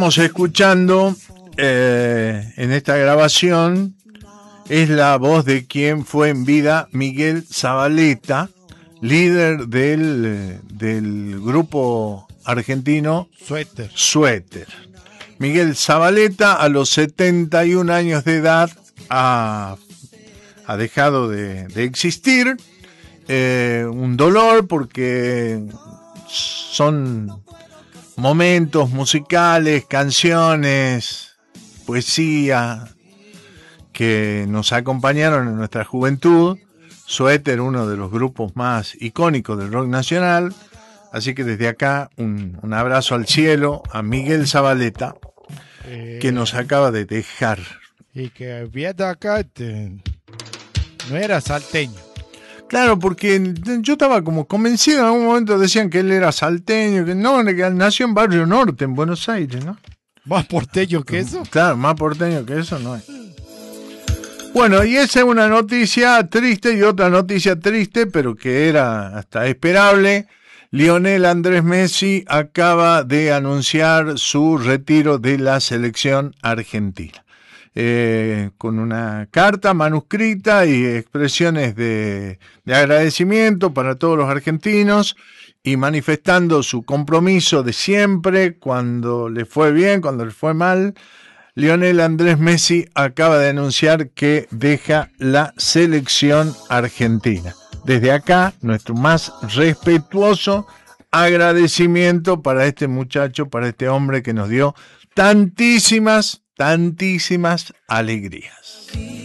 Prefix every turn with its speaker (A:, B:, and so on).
A: Estamos escuchando en esta grabación es la voz de quien fue en vida Miguel Zavaleta, líder del grupo argentino Suéter. Miguel Zavaleta a los 71 años de edad ha dejado de existir. Un dolor porque son momentos musicales, canciones, poesía que nos acompañaron en nuestra juventud. Suéter, uno de los grupos más icónicos del rock nacional. Así que desde acá un abrazo al cielo a Miguel Zavaleta, que nos acaba de dejar.
B: Y que viendo acá no era salteño.
A: Claro, porque yo estaba como convencido, en algún momento decían que él era salteño, que no, que nació en Barrio Norte, en Buenos Aires, ¿no?
B: ¿Más porteño que eso?
A: Claro, más porteño que eso no es. Bueno, y esa es una noticia triste y otra noticia triste, pero que era hasta esperable. Lionel Andrés Messi acaba de anunciar su retiro de la selección argentina. Con una carta manuscrita y expresiones de agradecimiento para todos los argentinos y manifestando su compromiso de siempre, cuando le fue bien, cuando le fue mal. Lionel Andrés Messi acaba de anunciar que deja la selección argentina. Desde acá, nuestro más respetuoso agradecimiento para este muchacho, para este hombre que nos dio tantísimas alegrías.